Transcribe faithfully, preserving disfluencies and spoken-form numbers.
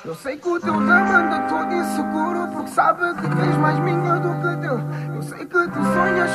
Eu sei que o teu drama anda todo inseguro, porque sabe que tens mais minha do que teu. Eu sei que tu sonhas